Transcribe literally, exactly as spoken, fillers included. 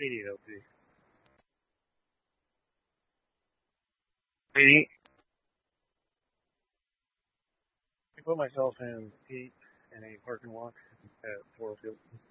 Speedy though, too. Speedy. I put myself in heat in a parking lot at Toro Field.